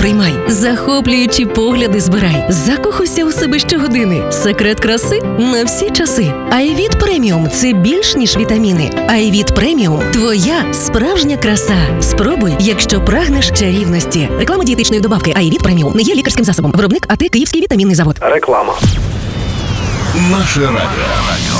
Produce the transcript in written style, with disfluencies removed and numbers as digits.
приймай, захоплюючі погляди збирай, закохуйся у себе щогодини. Секрет краси на всі часи. Айвіт Преміум – це більш ніж вітаміни. Айвіт Преміум – твоя справжня краса. Спробуй, якщо прагнеш чарівності. Реклама дієтичної добавки Айвіт Преміум не є лікарським засобом. Виробник АТ Київський вітамінний завод. Реклама. Наше радіо.